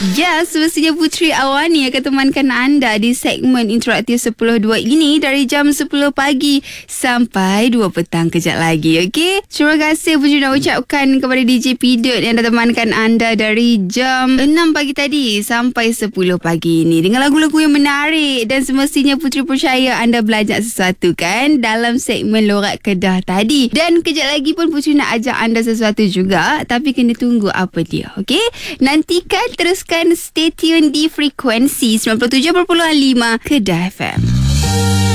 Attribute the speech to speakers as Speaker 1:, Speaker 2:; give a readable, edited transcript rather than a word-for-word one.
Speaker 1: Ya, semestinya Puteri Awani akan temankan anda di segmen Interaktif 10.2 ini dari jam 10 pagi sampai 2 petang kejap lagi. Okey, terima kasih Puteri nak ucapkan kepada DJ Pidot yang dah temankan anda dari jam 6 pagi tadi sampai 10 pagi ini dengan lagu-lagu yang menarik. Dan semestinya Puteri percaya anda belajar sesuatu kan dalam segmen Lorak Kedah tadi. Dan kejap lagi pun Puteri nak ajak anda sesuatu juga, tapi kena tunggu apa dia. Okey, nantikan, teruskan stay tune di frekuensi 97.5 Kedah FM.